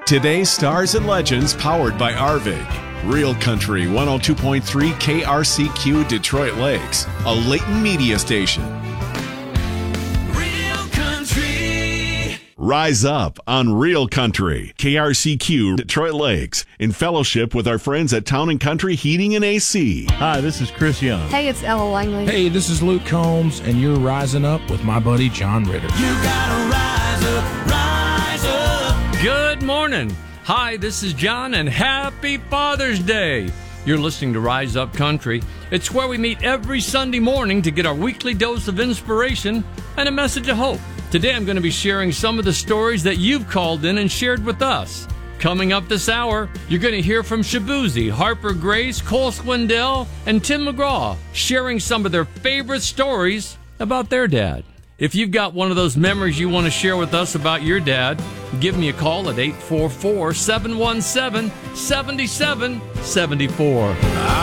Today's Stars and Legends, powered by Arvig. Real Country 102.3 KRCQ Detroit Lakes, a Leighton media station. Real Country. Rise up on Real Country, KRCQ Detroit Lakes, in fellowship with our friends at Town & Country Heating and AC. Hi, this is Chris Young. Hey, it's Ella Langley. Hey, this is Luke Combs, and you're rising up with my buddy John Ritter. You gotta rise up, rise up. Good morning. Hi, this is John, and happy Father's Day. You're listening to Rise Up Country. It's where we meet every Sunday morning to get our weekly dose of inspiration and a message of hope. Today I'm going to be sharing some of the stories that you've called in and shared with us. Coming up this hour, you're going to hear from Shabuzi, Harper Grace, Cole Swindell, and Tim McGraw, sharing some of their favorite stories about their dad. If you've got one of those memories you want to share with us about your dad, give me a call at 844-717-7774.